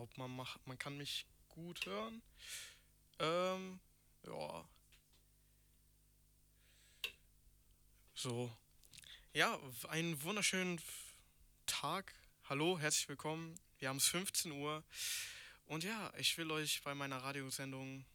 glaube, man kann mich gut hören. Ähm, ja, so. Ja, einen wunderschönen Tag. Hallo, herzlich willkommen. Wir haben es 15 Uhr. Und ja, ich will euch bei meiner Radiosendung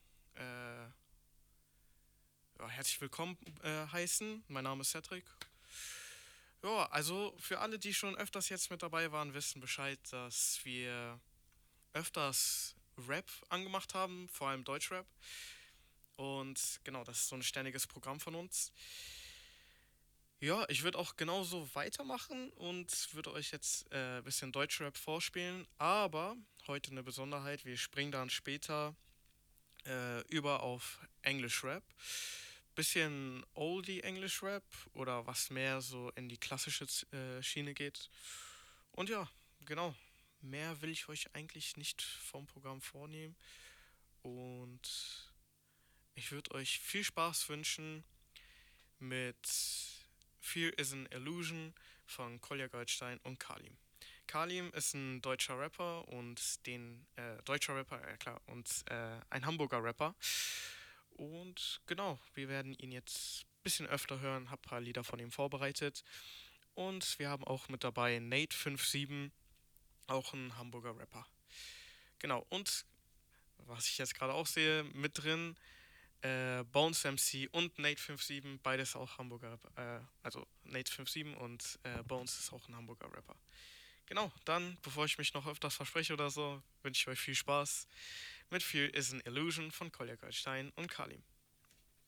ja, herzlich willkommen heißen. Mein Name ist Cedric. Ja, also für alle, die schon öfters jetzt mit dabei waren, wissen Bescheid, dass wir öfters Rap angemacht haben, vor allem Deutschrap. Und genau, das ist so ein ständiges Programm von uns. Ja, ich würde auch genauso weitermachen und würde euch jetzt ein bisschen Deutschrap vorspielen. Aber heute eine Besonderheit, wir springen dann später über auf Englisch-Rap. Bisschen Oldie English-Rap oder was mehr so in die klassische Schiene geht. Und ja, genau. Mehr will ich euch eigentlich nicht vom Programm vornehmen. Und ich würde euch viel Spaß wünschen mit Fear is an Illusion von Kolja Goldstein und Kalim. Kalim ist ein deutscher Rapper und deutscher Rapper, ja klar, und ein Hamburger Rapper. Und genau, wir werden ihn jetzt ein bisschen öfter hören, hab ein paar Lieder von ihm vorbereitet. Und wir haben auch mit dabei Nate 57, auch ein Hamburger Rapper. Genau, und was ich jetzt gerade auch sehe, mit drin Bones MC und Nate 57, beides auch Hamburger, also Nate 57 und Bones ist auch ein Hamburger Rapper. Genau, dann, bevor ich mich noch öfters verspreche oder so, wünsche ich euch viel Spaß mit Fear is an Illusion von Kolja Goldstein und Kalim.